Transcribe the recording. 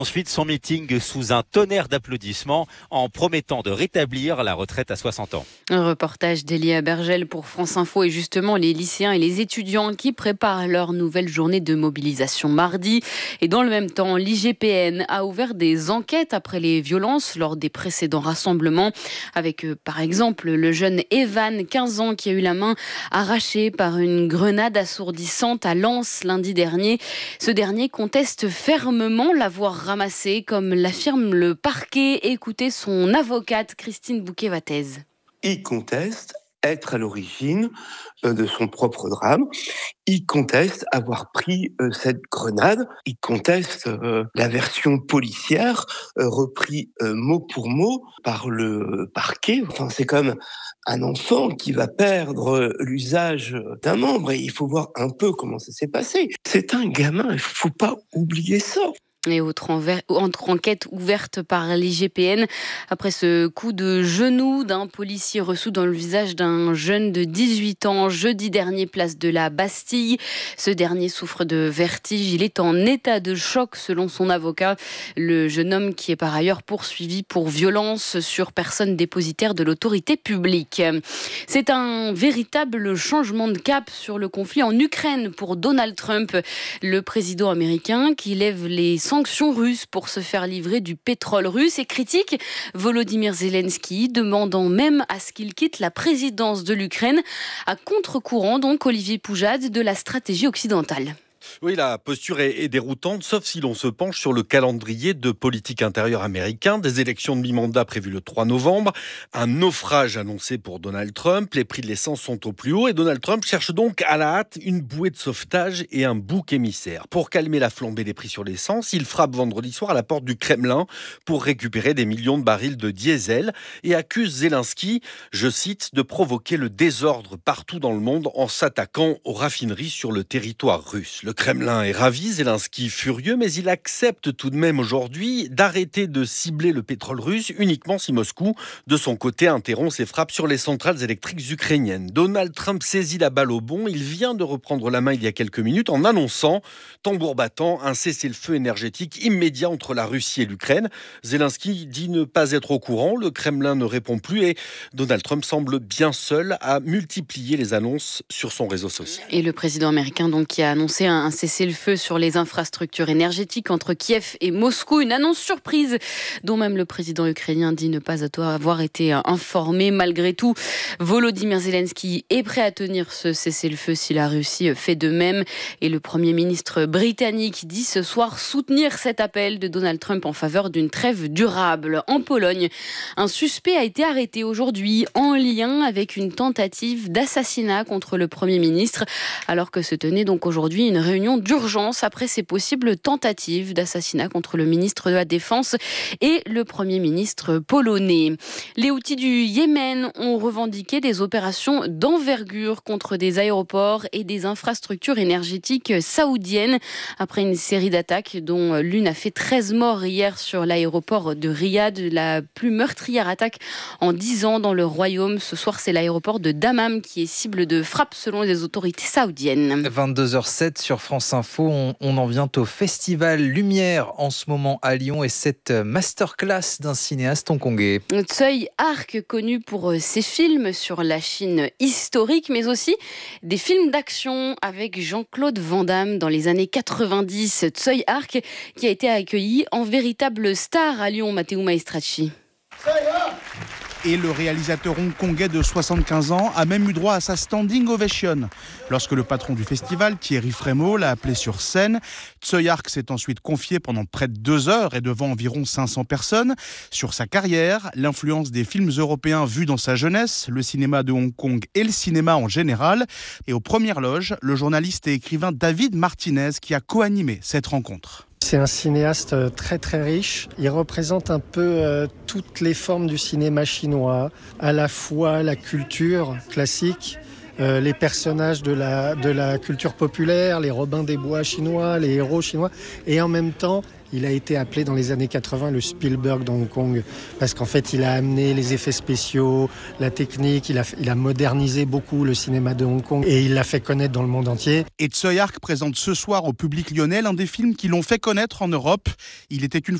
Ensuite, son meeting sous un tonnerre d'applaudissements en promettant de rétablir la retraite à 60 ans. Un reportage d'Elia Bergel pour France Info et justement les lycéens et les étudiants qui préparent leur nouvelle journée de mobilisation mardi. Et dans le même temps, l'IGPN a ouvert des enquêtes après les violences lors des précédents rassemblements avec par exemple le jeune Evan, 15 ans, qui a eu la main arrachée par une grenade assourdissante à Lens lundi dernier. Ce dernier conteste fermement l'avoir ramassé, comme l'affirme le parquet. Écoutez son avocate Christine Bouquet-Vatez. Il conteste être à l'origine de son propre drame. Il conteste avoir pris cette grenade. Il conteste la version policière reprise mot pour mot par le parquet. Enfin, c'est comme un enfant qui va perdre l'usage d'un membre et il faut voir un peu comment ça s'est passé. C'est un gamin, il faut pas oublier ça. Et autre enquête ouverte par l'IGPN après ce coup de genou d'un policier reçu dans le visage d'un jeune de 18 ans jeudi dernier, place de la Bastille. Ce dernier souffre de vertige. Il est en état de choc selon son avocat. Le jeune homme qui est par ailleurs poursuivi pour violence sur personne dépositaire de l'autorité publique. C'est un véritable changement de cap sur le conflit en Ukraine pour Donald Trump, le président américain qui lève les sanctions russes pour se faire livrer du pétrole russe et critique Volodymyr Zelensky, demandant même à ce qu'il quitte la présidence de l'Ukraine, à contre-courant donc Olivier Poujade de la stratégie occidentale. Oui, la posture est déroutante, sauf si l'on se penche sur le calendrier de politique intérieure américain, des élections de mi-mandat prévues le 3 novembre, un naufrage annoncé pour Donald Trump, les prix de l'essence sont au plus haut et Donald Trump cherche donc à la hâte une bouée de sauvetage et un bouc émissaire. Pour calmer la flambée des prix sur l'essence, il frappe vendredi soir à la porte du Kremlin pour récupérer des millions de barils de diesel et accuse Zelensky, je cite, de provoquer le désordre partout dans le monde en s'attaquant aux raffineries sur le territoire russe. Le Kremlin est ravi, Zelensky furieux, mais il accepte tout de même aujourd'hui d'arrêter de cibler le pétrole russe uniquement si Moscou, de son côté, interrompt ses frappes sur les centrales électriques ukrainiennes. Donald Trump saisit la balle au bond. Il vient de reprendre la main il y a quelques minutes en annonçant, tambour battant, un cessez-le-feu énergétique immédiat entre la Russie et l'Ukraine. Zelensky dit ne pas être au courant, le Kremlin ne répond plus et Donald Trump semble bien seul à multiplier les annonces sur son réseau social. Et le président américain donc qui a annoncé un cessez-le-feu sur les infrastructures énergétiques entre Kiev et Moscou. Une annonce surprise dont même le président ukrainien dit ne pas avoir été informé. Malgré tout, Volodymyr Zelensky est prêt à tenir ce cessez-le-feu si la Russie fait de même. Et le Premier ministre britannique dit ce soir soutenir cet appel de Donald Trump en faveur d'une trêve durable. En Pologne, un suspect a été arrêté aujourd'hui en lien avec une tentative d'assassinat contre le Premier ministre, alors que se tenait donc aujourd'hui une réunion d'urgence après ces possibles tentatives d'assassinat contre le ministre de la Défense et le Premier ministre polonais. Les Houthis du Yémen ont revendiqué des opérations d'envergure contre des aéroports et des infrastructures énergétiques saoudiennes après une série d'attaques dont l'une a fait 13 morts hier sur l'aéroport de Riyad, la plus meurtrière attaque en 10 ans dans le royaume. Ce soir, c'est l'aéroport de Dammam qui est cible de frappe selon les autorités saoudiennes. 22h07 sur France Info, on en vient au Festival Lumière en ce moment à Lyon et cette masterclass d'un cinéaste hongkongais. Tsui Hark, connu pour ses films sur la Chine historique, mais aussi des films d'action avec Jean-Claude Van Damme dans les années 90. Tsui Hark qui a été accueilli en véritable star à Lyon, Matteo Maestracci. Et le réalisateur hongkongais de 75 ans a même eu droit à sa standing ovation. Lorsque le patron du festival, Thierry Frémaux, l'a appelé sur scène, Tsui Hark s'est ensuite confié pendant près de 2 heures et devant environ 500 personnes sur sa carrière, l'influence des films européens vus dans sa jeunesse, le cinéma de Hong Kong et le cinéma en général. Et aux premières loges, le journaliste et écrivain David Martinez qui a co-animé cette rencontre. C'est un cinéaste très très riche. Il représente un peu toutes les formes du cinéma chinois, à la fois la culture classique, les personnages de la culture populaire, les Robins des Bois chinois, les héros chinois, et en même temps Il a été appelé dans les années 80 le Spielberg de Hong Kong parce qu'en fait, il a amené les effets spéciaux, la technique, il a modernisé beaucoup le cinéma de Hong Kong et il l'a fait connaître dans le monde entier. Et Tsui Hark présente ce soir au public lyonnais l'un des films qui l'ont fait connaître en Europe. Il était une